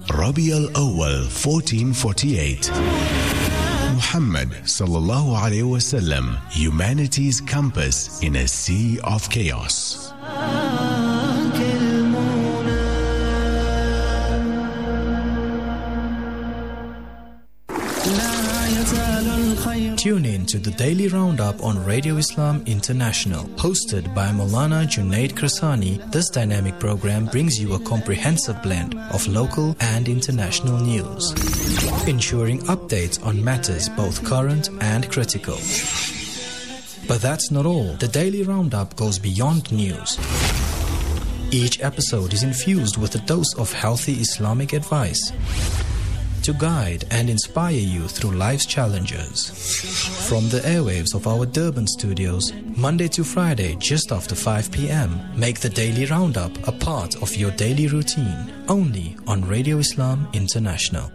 Rabi al-Awwal 1448. Muhammad sallallahu alayhi wasallam, humanity's compass in a sea of chaos. Tune in to the Daily Roundup on Radio Islam International. Hosted by Maulana Junaid Krasani, this dynamic program brings you a comprehensive blend of local and international news, ensuring updates on matters both current and critical. But that's not all. The Daily Roundup goes beyond news. Each episode is infused with a dose of healthy Islamic advice to guide and inspire you through life's challenges. From the airwaves of our Durban studios, Monday to Friday just after 5 p.m, make the Daily Roundup a part of your daily routine, only on Radio Islam International.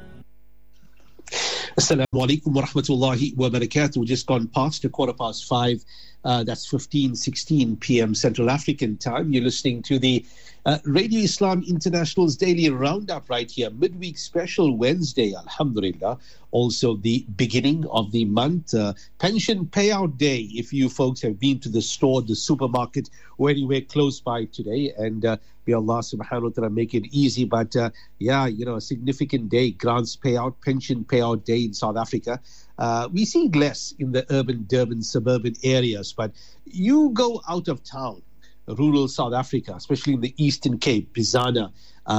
Assalamu alaikum wa rahmatullahi wa barakatuh. Just gone past 5:15. That's 15:16 p.m. Central African time. You're listening to the Radio Islam International's Daily Roundup right here. Midweek special Wednesday, alhamdulillah. Also the beginning of the month. Pension payout day, if you folks have been to the store, the supermarket, or anywhere close by today. And may Allah subhanahu wa ta'ala make it easy. But a significant day, grants payout, pension payout day in South Africa. We see less in the urban Durban suburban areas, but you go out of town, rural South Africa, especially in the Eastern Cape, Bizana,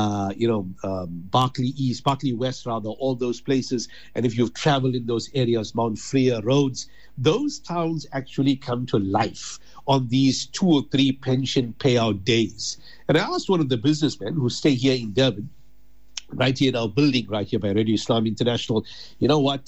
Barkly East, Barkly West rather, all those places. And if you've traveled in those areas, Mount Freer, Rhodes, those towns actually come to life on these 2 or 3 pension payout days. And I asked one of the businessmen who stay here in Durban, right here in our building, right here by Radio Islam International, you know what,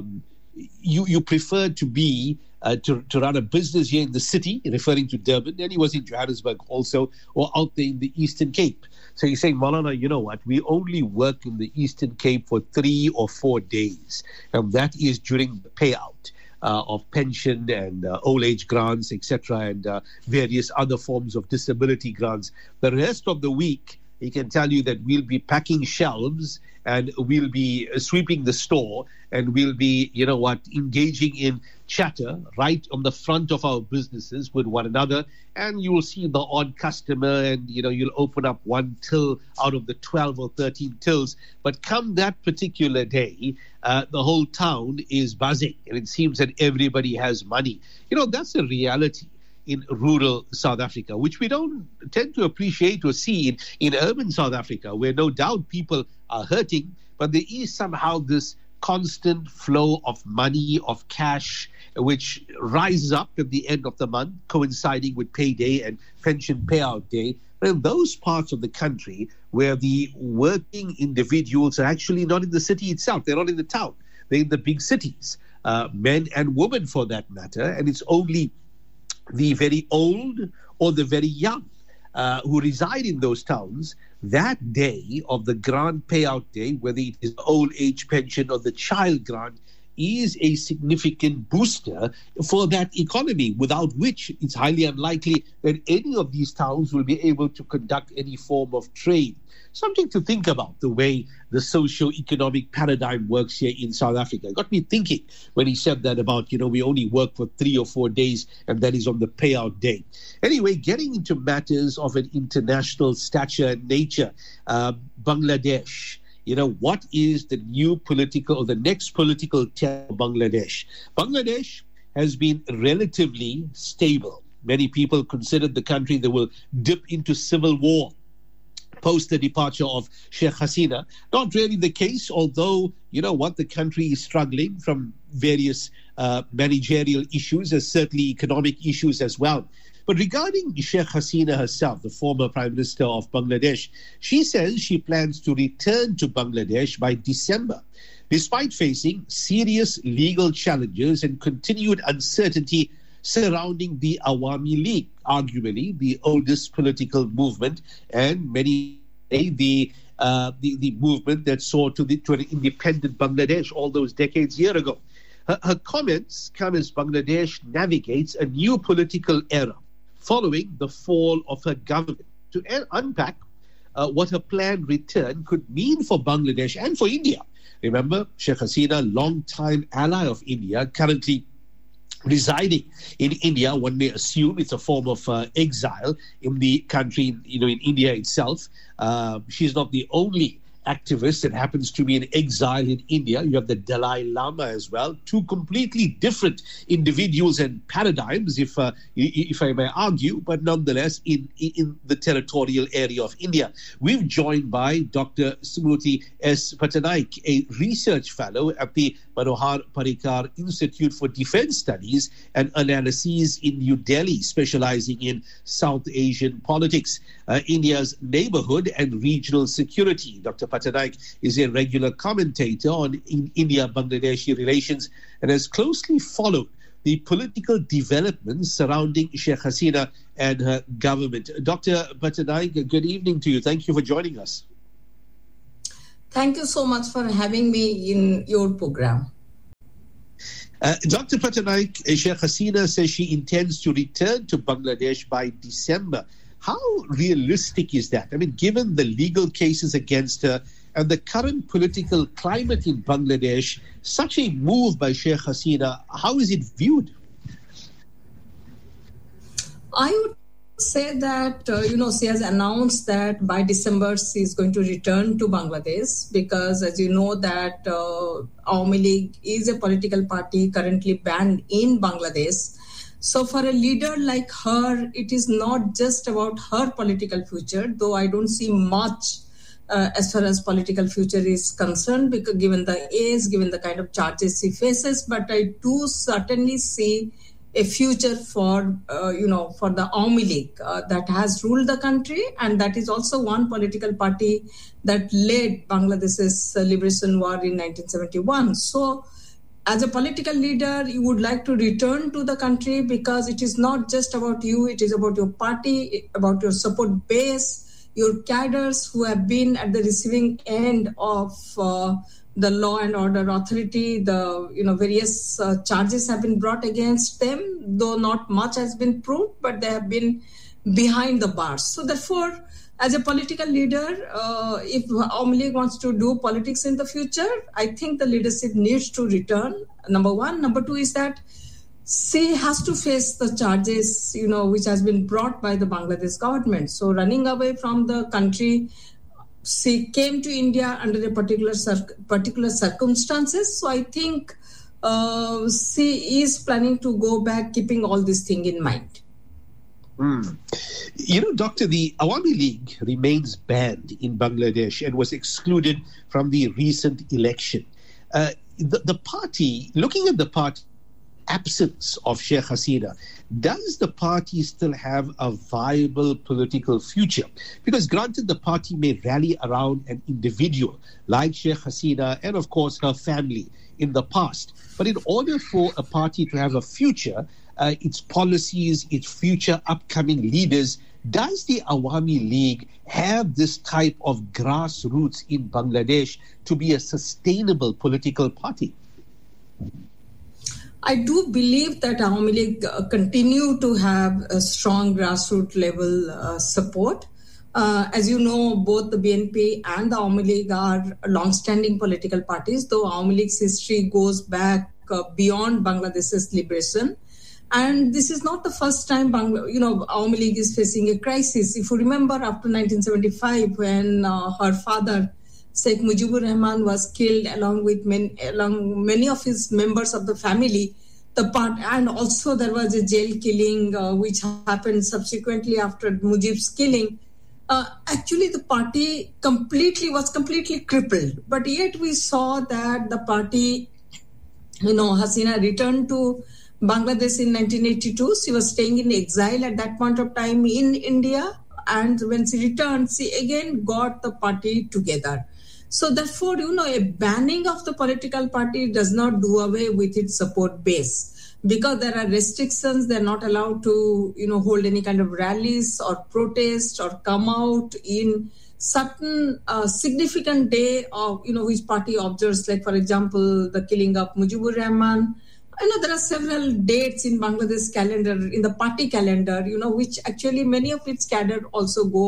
you prefer to be to run a business here in the city, referring to Durban, and he was in Johannesburg also, or out there in the Eastern Cape. So he's saying, Maulana, you know what, we only work in the Eastern Cape for 3 or 4 days, and that is during the payout of pension and old age grants, etc., and various other forms of disability grants. The rest of the week, he can tell you that we'll be packing shelves and we'll be sweeping the store and we'll be, engaging in chatter right on the front of our businesses with one another. And you will see the odd customer and, you'll open up one till out of the 12 or 13 tills. But come that particular day, the whole town is buzzing and it seems that everybody has money. That's a reality in rural South Africa, which we don't tend to appreciate or see in urban South Africa, where no doubt people are hurting, but there is somehow this constant flow of money, of cash, which rises up at the end of the month, coinciding with payday and pension payout day. But in those parts of the country where the working individuals are actually not in the city itself, they're not in the town, they're in the big cities, men and women for that matter, and it's only the very old or the very young who reside in those towns. That day of the grant payout day, whether it is old age pension or the child grant, is a significant booster for that economy, without which it's highly unlikely that any of these towns will be able to conduct any form of trade. Something to think about, the way the socio-economic paradigm works here in South Africa. It got me thinking when he said that about, we only work for 3 or 4 days, and that is on the payout day. Anyway, getting into matters of an international stature and nature, Bangladesh. What is the new political or the next political test of Bangladesh? Bangladesh has been relatively stable. Many people considered the country that will dip into civil war post the departure of Sheikh Hasina. Not really the case, although, the country is struggling from various managerial issues, and certainly economic issues as well. But regarding Sheikh Hasina herself, the former Prime Minister of Bangladesh, she says she plans to return to Bangladesh by December, despite facing serious legal challenges and continued uncertainty surrounding the Awami League, arguably the oldest political movement, and many say the movement that saw to an independent Bangladesh all those decades years ago. Her comments come as Bangladesh navigates a new political era following the fall of her government. To unpack what her planned return could mean for Bangladesh and for India. Remember, Sheikh Hasina, long-time ally of India, currently residing in India. One may assume it's a form of exile in the country, in India itself. She's not the only activist that happens to be in exile in India. You have the Dalai Lama as well. Two completely different individuals and paradigms, if I may argue, but nonetheless in the territorial area of India. We've joined by Dr. Smruti S. Patanaik, a research fellow at the Manohar Parrikar Institute for Defense Studies and Analyses in New Delhi, specializing in South Asian politics, India's neighborhood and regional security. Dr. Patanaik is a regular commentator on India-Bangladeshi relations and has closely followed the political developments surrounding Sheikh Hasina and her government. Dr. Patanaik, good evening to you. Thank you for joining us. Thank you so much for having me in your program. Dr. Patanaik, Sheikh Hasina says she intends to return to Bangladesh by December. How realistic is that? I mean, given the legal cases against her and the current political climate in Bangladesh, such a move by Sheikh Hasina, how is it viewed? I would say that, she has announced that by December she is going to return to Bangladesh because, as you know, that Awami League is a political party currently banned in Bangladesh. So for a leader like her, it is not just about her political future, though I don't see much as far as political future is concerned, because given the age, given the kind of charges she faces, but I do certainly see a future for the Awami League that has ruled the country, and that is also one political party that led Bangladesh's liberation war in 1971. So as a political leader, you would like to return to the country because it is not just about you, it is about your party, about your support base, your cadres who have been at the receiving end of the law and order authority. The various charges have been brought against them, though not much has been proved, but they have been behind the bars. So therefore, as a political leader, if Awami League wants to do politics in the future, I think the leadership needs to return, number one. Number two is that she has to face the charges, which has been brought by the Bangladesh government. So running away from the country, she came to India under a particular circumstances. So I think she is planning to go back, keeping all these things in mind. Doctor, the Awami League remains banned in Bangladesh and was excluded from the recent election. The party, looking at the party absence of Sheikh Hasina, does the party still have a viable political future? Because granted, the party may rally around an individual like Sheikh Hasina and, of course, her family in the past. But in order for a party to have a future, its policies, its future upcoming leaders, does the Awami League have this type of grassroots in Bangladesh to be a sustainable political party? I do believe that Awami League continue to have a strong grassroots level support. As you know, both the BNP and the Awami League are long-standing political parties, though Awami League's history goes back beyond Bangladesh's liberation. And this is not the first time Awami League is facing a crisis. If you remember, after 1975, when her father, Sheikh Mujibur Rahman, was killed along with many of his members of the family, and also there was a jail killing which happened subsequently after Mujib's killing. Actually, the party was completely crippled. But yet we saw that the party, Hasina returned to Bangladesh in 1982. She was staying in exile at that point of time in India. And when she returned, she again got the party together. So therefore, a banning of the political party does not do away with its support base, because there are restrictions. They're not allowed to, hold any kind of rallies or protest or come out in certain significant day of, which party observes, like, for example, the killing of Mujibur Rahman. There are several dates in Bangladesh calendar, in the party calendar, which actually many of its cadre also go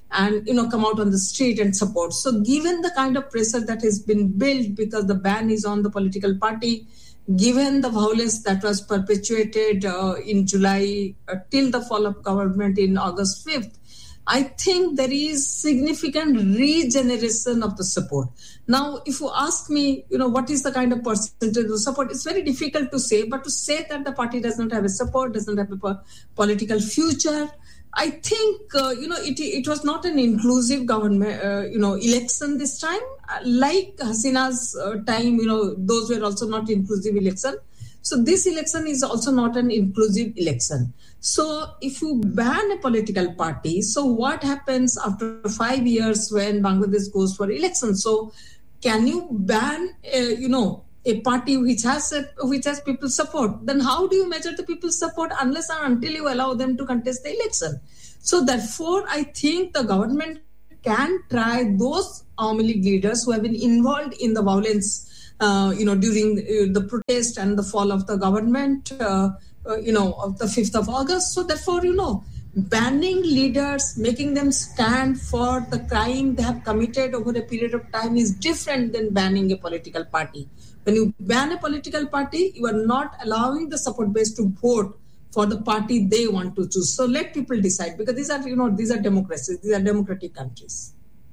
and, come out on the street and support. So given the kind of pressure that has been built because the ban is on the political party, given the violence that was perpetuated in July till the fall of government in August 5th, I think there is significant regeneration of the support. Now, if you ask me, what is the kind of percentage of support, it's very difficult to say, but to say that the party does not have a support, doesn't have a political future, I think, it was not an inclusive government, election this time. Like Hasina's time, those were also not inclusive election. So this election is also not an inclusive election. So if you ban a political party, so what happens after 5 years when Bangladesh goes for election? So can you ban, a party which has people's support? Then how do you measure the people's support unless and until you allow them to contest the election? So therefore, I think the government can try those Awami League leaders who have been involved in the violence during the protest and the fall of the government, of the 5th of August. So therefore, banning leaders, making them stand for the crime they have committed over a period of time is different than banning a political party. When you ban a political party, you are not allowing the support base to vote for the party they want to choose. So let people decide, because these are democracies, these are democratic countries.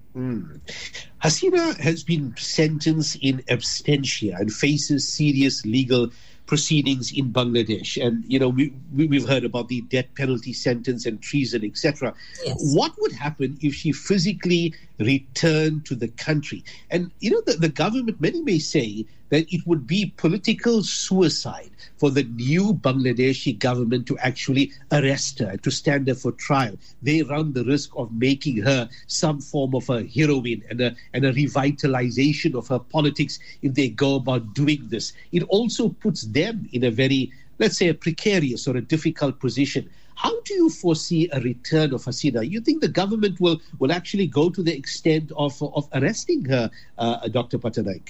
Hasina has been sentenced in absentia and faces serious legal proceedings in Bangladesh. And, we've heard about the death penalty sentence and treason, etc. Yes. What would happen if she physically returned to the country? And, the government, many may say that it would be political suicide for the new Bangladeshi government to actually arrest her, to stand there for trial. They run the risk of making her some form of a heroine and a revitalization of her politics if they go about doing this. It also puts them in a very, let's say, a precarious or a difficult position. How do you foresee a return of Hasina? You think the government will actually go to the extent of arresting her, Dr. Patanaik?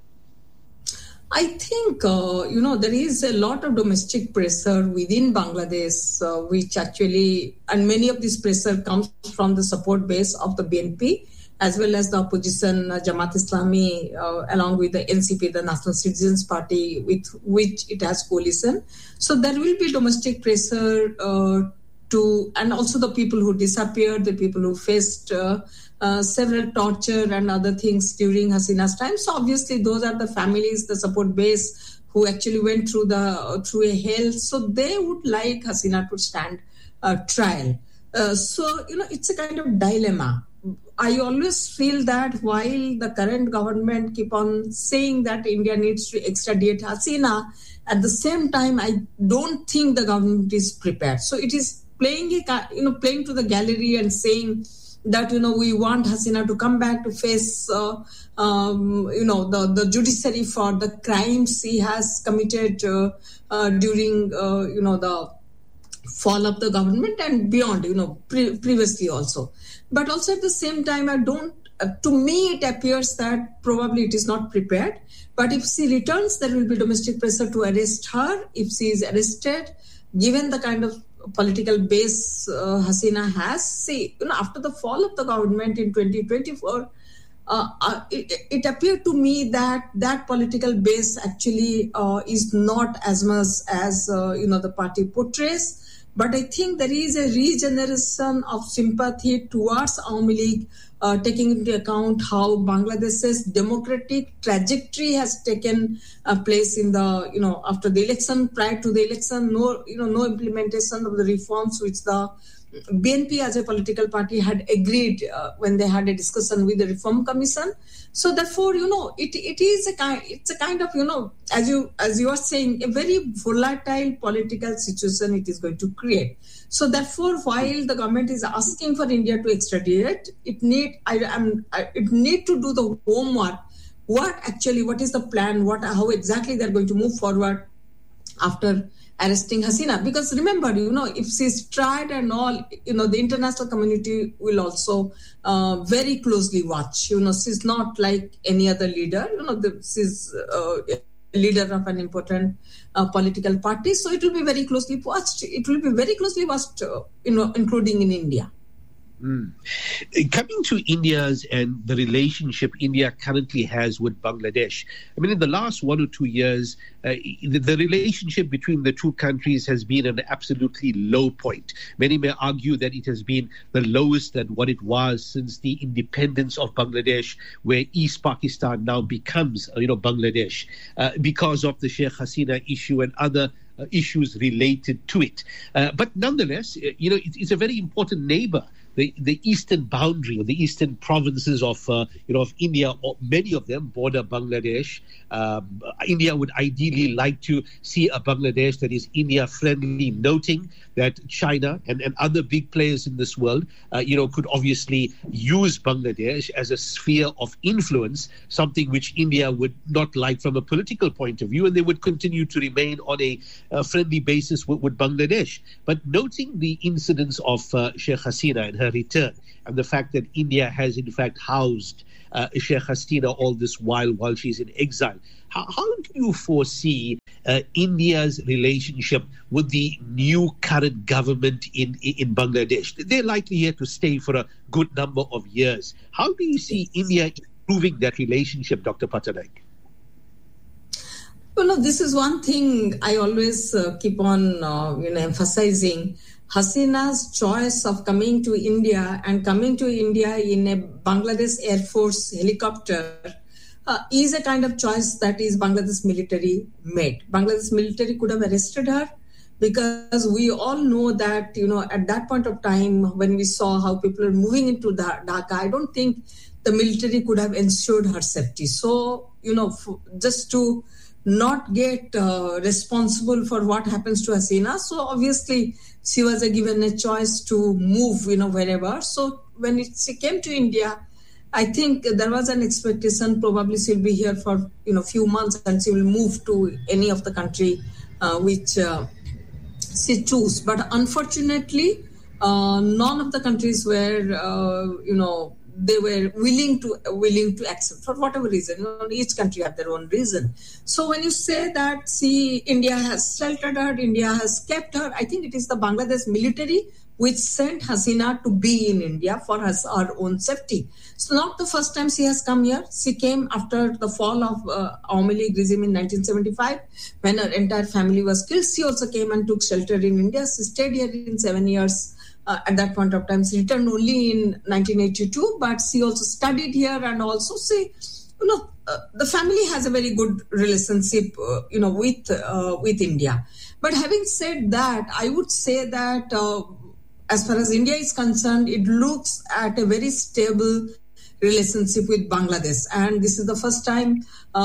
I think, there is a lot of domestic pressure within Bangladesh, which actually, and many of this pressure comes from the support base of the BNP, as well as the opposition Jamaat Islami, along with the NCP, the National Citizens Party, with which it has coalition. So there will be domestic pressure and also the people who disappeared, the people who faced several torture and other things during Hasina's time. So obviously those are the families, the support base who actually went through a hell. So they would like Hasina to stand trial. So it's a kind of dilemma. I always feel that while the current government keep on saying that India needs to extradite Hasina, at the same time, I don't think the government is prepared. So it is playing to the gallery and saying that, we want Hasina to come back to face, the judiciary for the crimes he has committed during, the fall of the government and beyond, previously also. But also at the same time, to me, it appears that probably it is not prepared. But if she returns, there will be domestic pressure to arrest her. If she is arrested, given the kind of political base Hasina has, after the fall of the government in 2024, it appeared to me that political base actually is not as much as, the party portrays. But I think there is a regeneration of sympathy towards Awami League, taking into account how Bangladesh's democratic trajectory has taken place in the, after the election, prior to the election, no implementation of the reforms which the BNP as a political party had agreed when they had a discussion with the Reform Commission. So therefore, it's a kind of, as you are saying, a very volatile political situation it is going to create. So therefore, while the government is asking for India to extradite, it need to do the homework. What is the plan? How exactly they're going to move forward after arresting Hasina? Because remember, if she's tried and all, the international community will also very closely watch. She's not like any other leader. She's a leader of an important political party. So it will be very closely watched. It will be very closely watched, including in India. Coming to India's and the relationship India currently has with Bangladesh, I mean, in the last 1 or 2 years, the relationship between the two countries has been an absolutely low point. Many may argue that it has been the lowest than what it was since the independence of Bangladesh, where East Pakistan now becomes, Bangladesh, because of the Sheikh Hasina issue and other issues related to it. But nonetheless, it's a very important neighbor. The eastern boundary, or the eastern provinces of India, or many of them border Bangladesh. India would ideally like to see a Bangladesh that is India friendly, noting that China and other big players in this world, could obviously use Bangladesh as a sphere of influence, something which India would not like from a political point of view, and they would continue to remain on a friendly basis with Bangladesh. But noting the incidents of Sheikh Hasina and her return, and the fact that India has in fact housed Sheikh Hasina all this while she's in exile, how do you foresee India's relationship with the new current government in Bangladesh? They're likely here to stay for a good number of years. How do you see India improving that relationship, Dr. Patanaik? Well, this is one thing I always keep on emphasizing. Hasina's choice of coming to India and coming to India in a Bangladesh Air Force helicopter is a kind of choice that is Bangladesh military made. Bangladesh military could have arrested her, because we all know that, at that point of time when we saw how people are moving into Dhaka, I don't think the military could have ensured her safety. So, just to not get responsible for what happens to Hasina. So obviously she was given a choice to move, wherever. So when she came to India, I think there was an expectation probably she'll be here for, few months and she will move to any of the country which she choose. But unfortunately, none of the countries were, they were willing to accept for whatever reason. Each country have their own reason. So when you say that, India has sheltered her, India has kept her, I think it is the Bangladesh military which sent Hasina to be in India for her own safety. So not the first time she has come here. She came after the fall of Awami League regime in 1975, when her entire family was killed. She also came and took shelter in India. She stayed here in 7 years. At that point of time, she returned only in 1982, but she also studied here, and also the family has a very good relationship, with India. But having said that, I would say that as far as India is concerned, it looks at a very stable relationship with Bangladesh, and this is the first time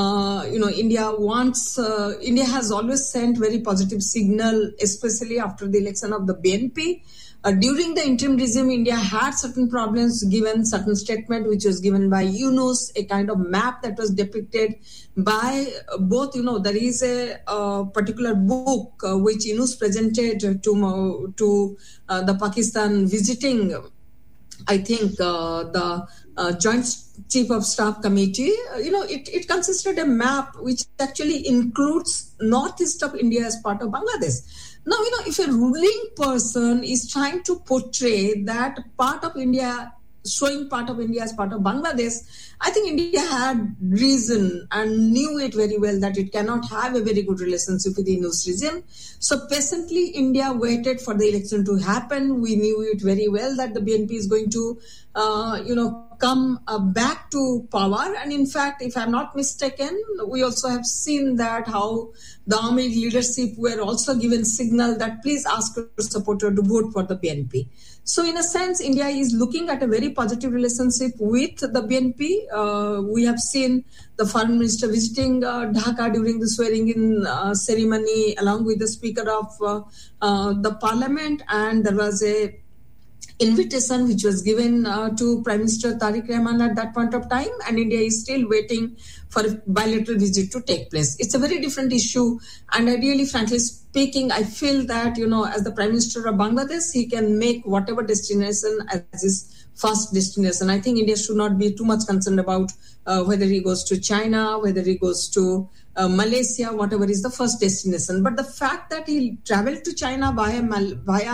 India has always sent very positive signal, especially after the election of the BNP. During the interim regime, India had certain problems, given certain statement which was given by Yunus, a kind of map that was depicted by both, there is a particular book which Yunus presented to the Pakistan visiting, I think, the Joint Chief of Staff Committee. It consisted a map which actually includes northeast of India as part of Bangladesh. Now, if a ruling person is trying to portray that part of India, showing part of India as part of Bangladesh, I think India had reason and knew it very well that it cannot have a very good relationship with the Yunus regime. So patiently, India waited for the election to happen. We knew it very well that the BNP is going to, come back to power. And in fact, if I'm not mistaken, we also have seen that how the army leadership were also given signal that please ask your supporter to vote for the BNP. So in a sense, India is looking at a very positive relationship with the BNP. We have seen the foreign minister visiting Dhaka during the swearing-in ceremony along with the speaker of the parliament, and there was a invitation which was given to Prime Minister Tariq Rahman at that point of time, and India is still waiting for a bilateral visit to take place. It's a very different issue, and I really, frankly speaking, I feel that, as the Prime Minister of Bangladesh, he can make whatever destination as his first destination. I think India should not be too much concerned about whether he goes to China, whether he goes to Malaysia, whatever is the first destination. But the fact that he traveled to China via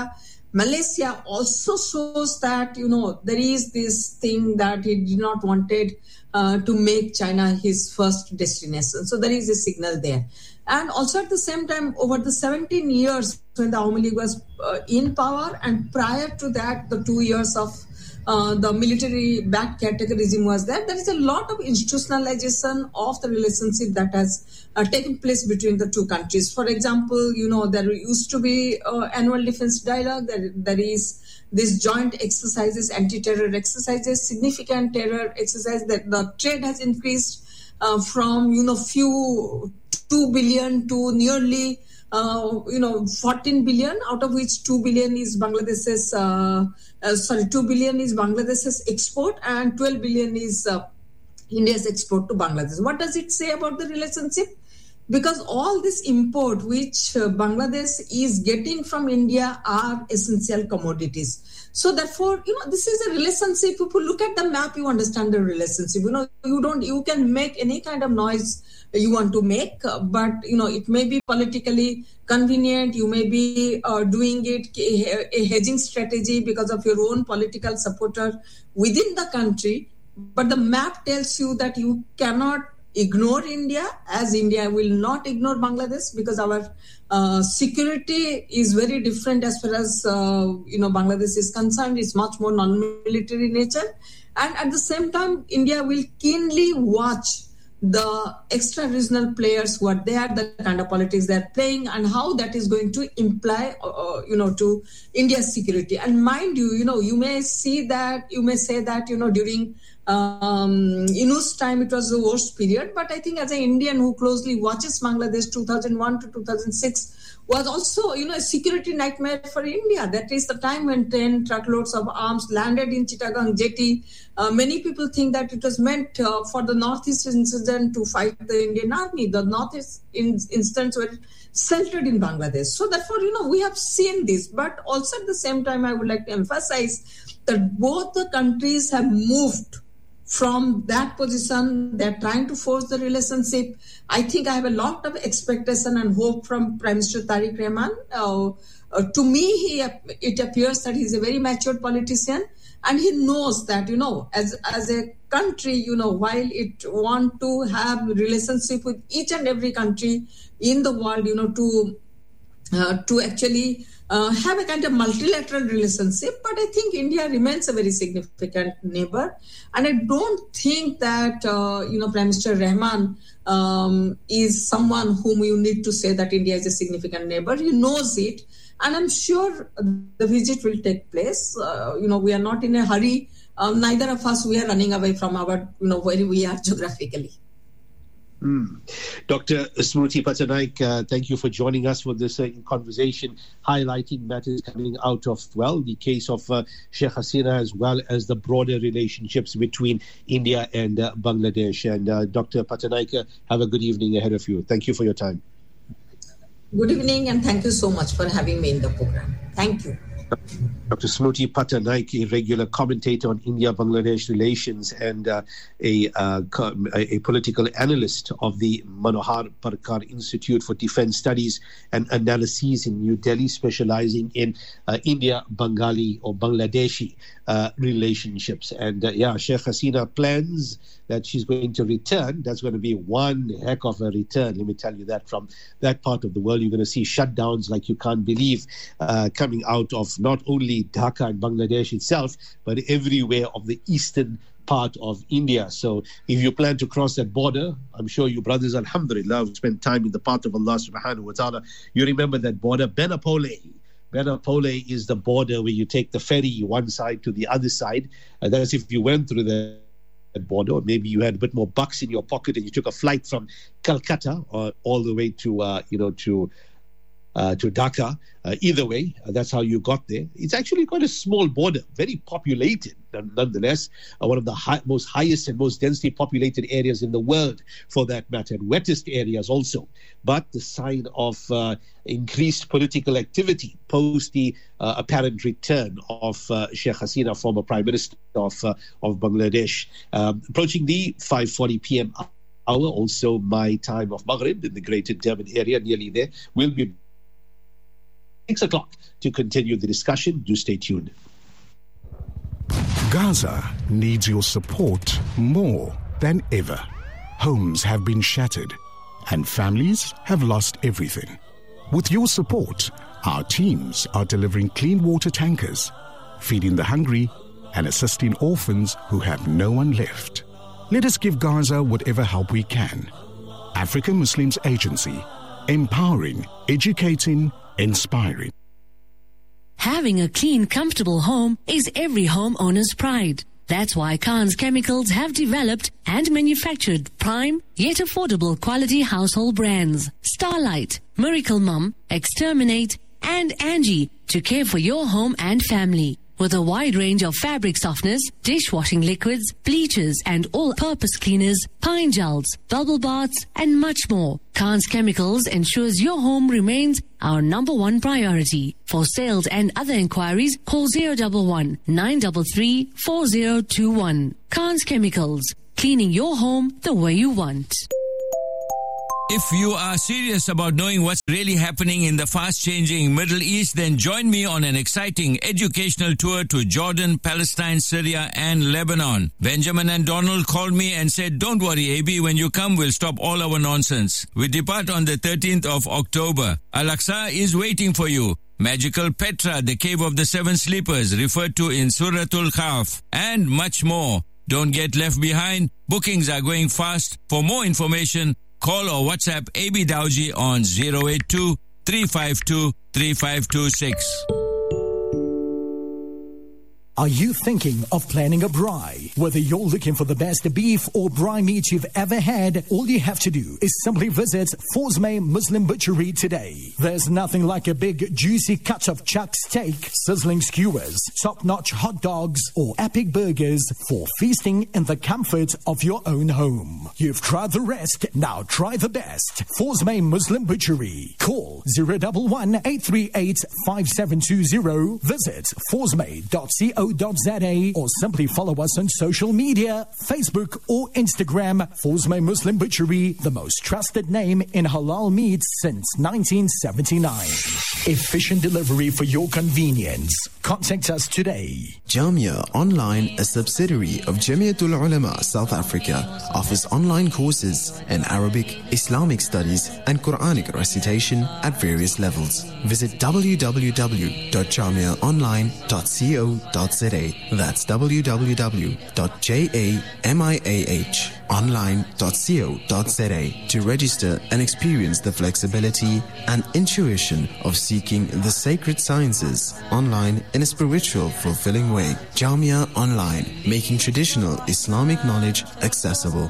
Malaysia also shows that, there is this thing that he did not wanted to make China his first destination. So there is a signal there. And also at the same time, over the 17 years when the Awami League was in power, and prior to that, the 2 years of the military-backed caretaker regime was there is a lot of institutionalization of the relationship that has taken place between the two countries. For example, there used to be annual defense dialogue. There is this joint exercises, anti-terror exercises, significant terror exercise. That the trade has increased from few 2 billion to nearly 14 billion, out of which 2 billion is Bangladesh's 2 billion is Bangladesh's export and 12 billion is India's export to Bangladesh. What does it say about the relationship? Because all this import which Bangladesh is getting from India are essential commodities. So therefore, this is a relationship. If you look at the map, you understand the relationship. You can make any kind of noise you want to make, but it may be politically convenient. You may be doing it a hedging strategy because of your own political supporter within the country. But the map tells you that you cannot ignore India, as India will not ignore Bangladesh, because our security is very different as far as Bangladesh is concerned. It's much more non-military nature, and at the same time, India will keenly watch the extra-regional players who are there, the kind of politics they're playing, and how that is going to imply, to India's security. And mind you, you may say that during Inu's time it was the worst period, but I think as an Indian who closely watches Bangladesh, 2001 to 2006 was also, a security nightmare for India. That is the time when 10 truckloads of arms landed in Chittagong jetty. Many people think that it was meant for the Northeast incident to fight the Indian army. The Northeast incidents were centered in Bangladesh. So therefore, we have seen this. But also at the same time, I would like to emphasize that both the countries have moved from that position. They're trying to force the relationship. I think I have a lot of expectation and hope from Prime Minister Tariq Rahman. To me, it appears that he's a very mature politician, and he knows that, as a country, while it want to have relationship with each and every country in the world, to actually have a kind of multilateral relationship, but I think India remains a very significant neighbor, and I don't think that Prime Minister Rahman is someone whom you need to say that India is a significant neighbor. He knows it, and I'm sure the visit will take place. We are not in a hurry. Neither of us we are running away from our where we are geographically. Dr. Smruti Patanaik, thank you for joining us for this conversation, highlighting matters coming out of, the case of Sheikh Hasina, as well as the broader relationships between India and Bangladesh. And Dr. Patanaik, have a good evening ahead of you. Thank you for your time. Good evening, and thank you so much for having me in the program. Thank you. Dr. Smruti Patanaik, a regular commentator on India-Bangladesh relations and a political analyst of the Manohar Parkar Institute for Defense Studies and Analyses in New Delhi, specializing in India-Bengali or Bangladeshi relationships. And Sheikh Hasina plans that she's going to return. That's going to be one heck of a return. Let me tell you that from that part of the world. You're going to see shutdowns like you can't believe coming out of not only Dhaka and Bangladesh itself, but everywhere of the eastern part of India. So if you plan to cross that border, I'm sure you brothers, alhamdulillah, have spent time in the path of Allah subhanahu wa ta'ala. You remember that border, Benapole. Benapole is the border where you take the ferry one side to the other side. That's if you went through the border, or maybe you had a bit more bucks in your pocket and you took a flight from Calcutta or all the way to Dhaka. Either way, that's how you got there. It's actually quite a small border, very populated nonetheless, one of the most highest and most densely populated areas in the world for that matter, and wettest areas also. But the sign of increased political activity post the apparent return of Sheikh Hasina, former Prime Minister of Bangladesh. Approaching the 5:40 p.m. hour, also my time of Maghrib in the greater Durban area, nearly there. We'll be 6 o'clock to continue the discussion. Do stay tuned. Gaza needs your support more than ever. Homes have been shattered and families have lost everything. With your support, our teams are delivering clean water tankers, feeding the hungry, and assisting orphans who have no one left. Let us give Gaza whatever help we can. African Muslims Agency, empowering, educating, inspiring. Having a clean, comfortable home is every homeowner's pride. That's why Khan's Chemicals have developed and manufactured prime yet affordable quality household brands Starlight, Miracle Mum, Exterminate, and Angie to care for your home and family. With a wide range of fabric softeners, dishwashing liquids, bleachers, and all-purpose cleaners, pine gels, bubble baths, and much more, Khan's Chemicals ensures your home remains our #1 priority. For sales and other inquiries, call 011 933 4021. Khan's Chemicals, cleaning your home the way you want. If you are serious about knowing what's really happening in the fast-changing Middle East, then join me on an exciting educational tour to Jordan, Palestine, Syria, and Lebanon. Benjamin and Donald called me and said, "Don't worry, AB, when you come, we'll stop all our nonsense." We depart on the 13th of October. Al-Aqsa is waiting for you. Magical Petra, the cave of the 7 sleepers, referred to in Suratul Kahf, and much more. Don't get left behind. Bookings are going fast. For more information, call or WhatsApp AB Dawji on 082 352 3526. Are you thinking of planning a braai? Whether you're looking for the best beef or braai meat you've ever had, all you have to do is simply visit Forsmay Muslim Butchery today. There's nothing like a big, juicy cut of chuck steak, sizzling skewers, top-notch hot dogs, or epic burgers for feasting in the comfort of your own home. You've tried the rest, now try the best. Forsmay Muslim Butchery. Call 011 838 5720. Visit forsmay.co.za or simply follow us on social media, Facebook or Instagram. Forsmay Muslim Butchery, the most trusted name in halal meat since 1979. Efficient delivery for your convenience. Contact us today. Jamia Online, a subsidiary of Jamiatul Ulama South Africa, offers online courses in Arabic, Islamic studies and Quranic recitation at various levels. Visit www.jamiaonline.co.za. That's www.jamiaonline.co.za to register and experience the flexibility and intuition of seeking the sacred sciences online in a spiritual, fulfilling way. Jamia Online, making traditional Islamic knowledge accessible.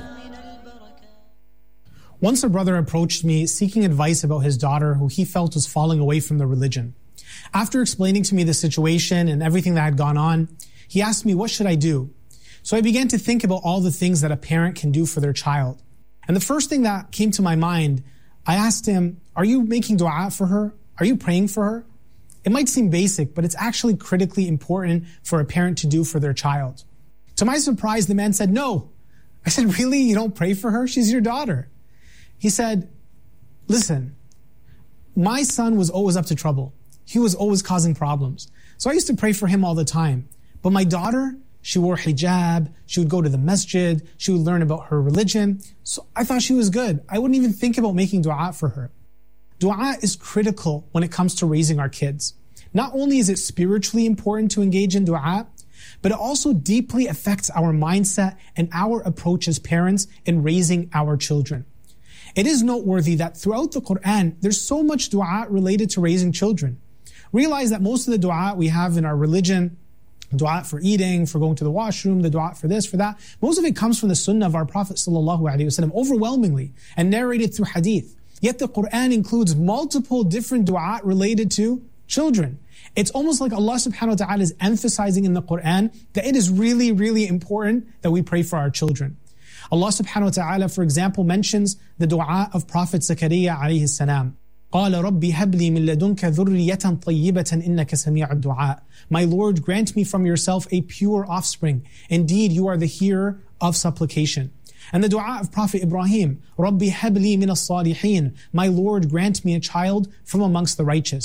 Once a brother approached me seeking advice about his daughter who he felt was falling away from the religion. After explaining to me the situation and everything that had gone on, he asked me, what should I do? So I began to think about all the things that a parent can do for their child. And the first thing that came to my mind, I asked him, are you making dua for her? Are you praying for her? It might seem basic, but it's actually critically important for a parent to do for their child. To my surprise, the man said, no. I said, really? You don't pray for her? She's your daughter. He said, listen, my son was always up to trouble. He was always causing problems. So I used to pray for him all the time. But my daughter, she wore hijab, she would go to the masjid, she would learn about her religion. So I thought she was good. I wouldn't even think about making dua for her. Dua is critical when it comes to raising our kids. Not only is it spiritually important to engage in dua, but it also deeply affects our mindset and our approach as parents in raising our children. It is noteworthy that throughout the Quran, there's so much dua related to raising children. Realize that most of the dua we have in our religion, dua for eating, for going to the washroom, the dua for this, for that, most of it comes from the sunnah of our Prophet ﷺ, overwhelmingly, and narrated through hadith. Yet the Quran includes multiple different dua related to children. It's almost like Allah subhanahu wa ta'ala is emphasizing in the Quran that it is really, really important that we pray for our children. Allah subhanahu wa ta'ala, for example, mentions the dua of Prophet Zakaria alayhi salam. قَالَ رَبِّ هَبْ لِي مِن لَدُنْكَ ذُرِّيَّةً طَيِّبَةً إِنَّكَ سَمِيعُ الدُّعَاءِ. My Lord, grant me from yourself a pure offspring. Indeed, you are the hearer of supplication. And the dua of Prophet Ibrahim, رَبِّ هَبْ لِي مِنَ الصَّالِحِينَ. My Lord, grant me a child from amongst the righteous.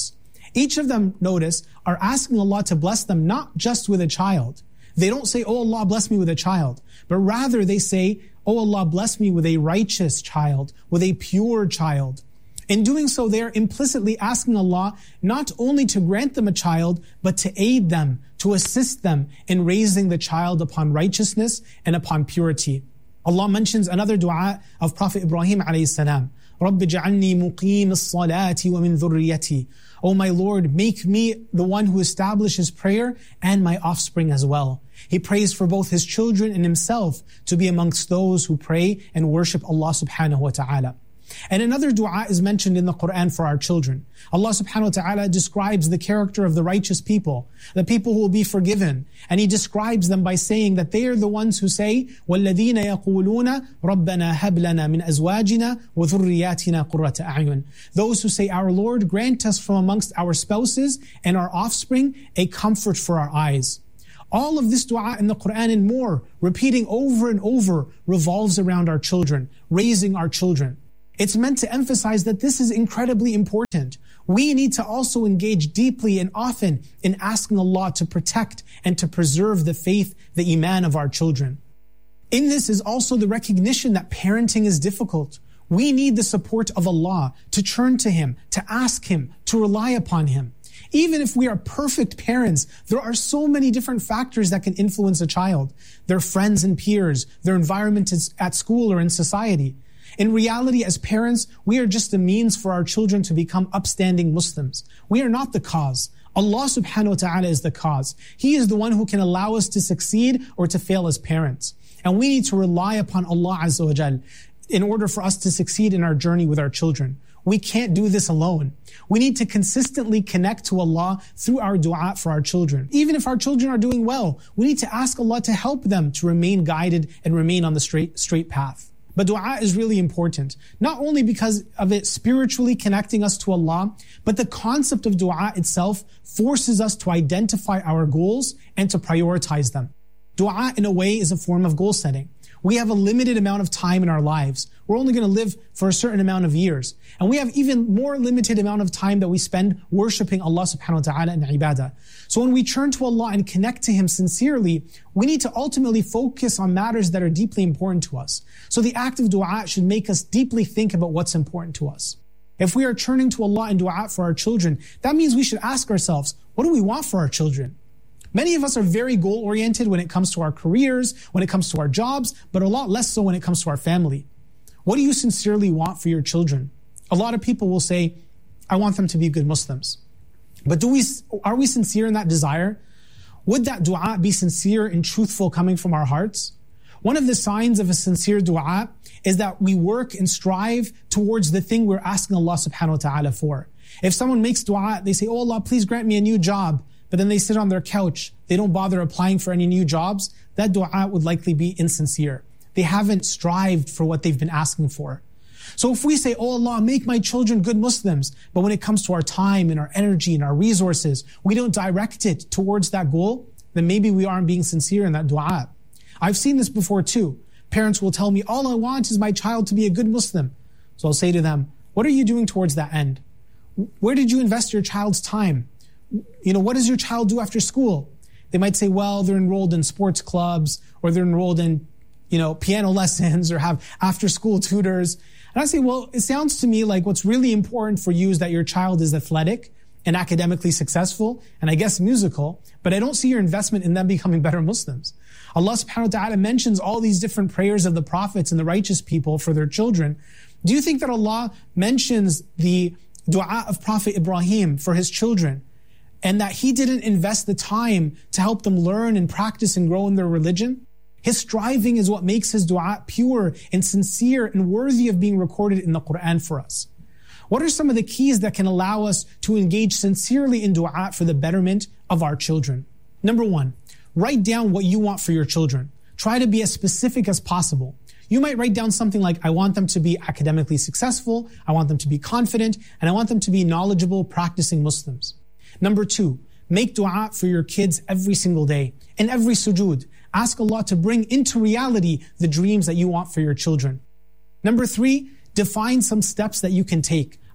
Each of them, notice, are asking Allah to bless them not just with a child. They don't say, oh Allah, bless me with a child. But rather they say, oh Allah, bless me with a righteous child, with a pure child. In doing so, they are implicitly asking Allah not only to grant them a child, but to aid them, to assist them in raising the child upon righteousness and upon purity. Allah mentions another dua of Prophet Ibrahim alayhi salam. رَبِّ اجْعَلْنِي مُقِيمَ الصَّلَاةِ وَمِن ذُرِّيَّتِي. O my Lord, make me the one who establishes prayer and my offspring as well. He prays for both his children and himself to be amongst those who pray and worship Allah subhanahu wa ta'ala. And another dua is mentioned in the Quran for our children. Allah subhanahu wa ta'ala describes the character of the righteous people, the people who will be forgiven. And He describes them by saying that they are the ones who say, وَالَّذِينَ يَقُولُونَ رَبَّنَا هَبْ لَنَا مِنْ أَزْوَاجِنَا وَذُرِّيَّاتِنَا قُرَّةَ أَعْيُنٍ. Those who say, our Lord, grant us from amongst our spouses and our offspring a comfort for our eyes. All of this dua in the Quran and more, repeating over and over, revolves around our children, raising our children. It's meant to emphasize that this is incredibly important. We need to also engage deeply and often in asking Allah to protect and to preserve the faith, the iman of our children. In this is also the recognition that parenting is difficult. We need the support of Allah to turn to Him, to ask Him, to rely upon Him. Even if we are perfect parents, there are so many different factors that can influence a child. Their friends and peers, their environment at school or in society. In reality, as parents, we are just a means for our children to become upstanding Muslims. We are not the cause. Allah subhanahu wa ta'ala is the cause. He is the one who can allow us to succeed or to fail as parents. And we need to rely upon Allah Azza wa Jal in order for us to succeed in our journey with our children. We can't do this alone. We need to consistently connect to Allah through our dua for our children. Even if our children are doing well, we need to ask Allah to help them to remain guided and remain on the straight path. But dua is really important, not only because of it spiritually connecting us to Allah, but the concept of dua itself forces us to identify our goals and to prioritize them. Dua, in a way, is a form of goal setting. We have a limited amount of time in our lives. We're only going to live for a certain amount of years. And we have even more limited amount of time that we spend worshiping Allah subhanahu wa ta'ala in ibadah. So when we turn to Allah and connect to Him sincerely, we need to ultimately focus on matters that are deeply important to us. So the act of dua should make us deeply think about what's important to us. If we are turning to Allah in dua for our children, that means we should ask ourselves, what do we want for our children? Many of us are very goal-oriented when it comes to our careers, when it comes to our jobs, but a lot less so when it comes to our family. What do you sincerely want for your children? A lot of people will say, I want them to be good Muslims. But are we sincere in that desire? Would that dua be sincere and truthful coming from our hearts? One of the signs of a sincere dua is that we work and strive towards the thing we're asking Allah subhanahu wa ta'ala for. If someone makes dua, they say, oh Allah, please grant me a new job. But then they sit on their couch, they don't bother applying for any new jobs, that dua would likely be insincere. They haven't strived for what they've been asking for. So if we say, oh Allah, make my children good Muslims, but when it comes to our time and our energy and our resources, we don't direct it towards that goal, then maybe we aren't being sincere in that dua. I've seen this before too. Parents will tell me, all I want is my child to be a good Muslim. So I'll say to them, what are you doing towards that end? Where did you invest your child's time? What does your child do after school? They might say, well, they're enrolled in sports clubs, or they're enrolled in, piano lessons, or have after-school tutors. And I say, well, it sounds to me like what's really important for you is that your child is athletic and academically successful, and I guess musical, but I don't see your investment in them becoming better Muslims. Allah subhanahu wa ta'ala mentions all these different prayers of the prophets and the righteous people for their children. Do you think that Allah mentions the dua of Prophet Ibrahim for his children, and that he didn't invest the time to help them learn and practice and grow in their religion? His striving is what makes his dua pure and sincere and worthy of being recorded in the Quran for us. What are some of the keys that can allow us to engage sincerely in dua for the betterment of our children? Number one, write down what you want for your children. Try to be as specific as possible. You might write down something like, I want them to be academically successful, I want them to be confident, and I want them to be knowledgeable, practicing Muslims. Number two, make dua for your kids every single day. In every sujood, ask Allah to bring into reality the dreams that you want for your children. Number three, define some steps that you can take.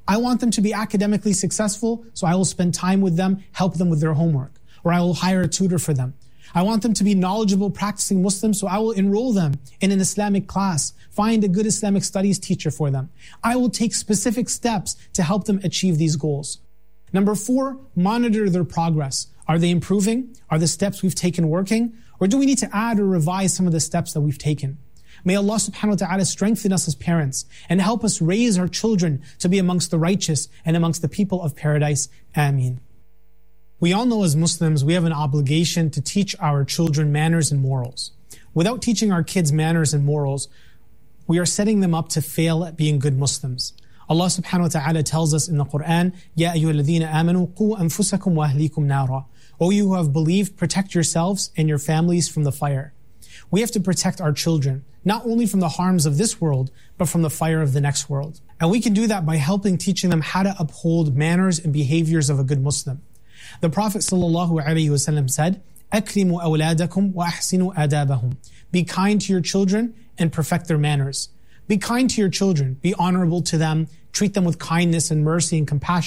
I want them to be academically successful, so I will spend time with them, help them with their homework, or I will hire a tutor for them. I want them to be knowledgeable, practicing Muslims, so I will enroll them in an Islamic class, find a good Islamic studies teacher for them. I will take specific steps to help them achieve these goals. Number 4, monitor their progress. Are they improving? Are the steps we've taken working? Or do we need to add or revise some of the steps that we've taken? May Allah subhanahu wa ta'ala strengthen us as parents and help us raise our children to be amongst the righteous and amongst the people of paradise. Ameen. We all know as Muslims, we have an obligation to teach our children manners and morals. Without teaching our kids manners and morals, we are setting them up to fail at being good Muslims. Allah subhanahu wa ta'ala tells us in the Quran, Ya ayyuhalladhina amanu qu anfusakum wa ahlikum nara. O you who have believed, protect yourselves and your families from the fire. We have to protect our children, not only from the harms of this world, but from the fire of the next world. And we can do that by helping teaching them how to uphold manners and behaviors of a good Muslim. The Prophet ﷺ said, أَكْرِمُوا أَوْلَادَكُمْ وَأَحْسِنُوا آدَابَهُمْ. Be kind to your children and perfect their manners. Be kind to your children. Be honorable to them. Treat them with kindness and mercy and compassion.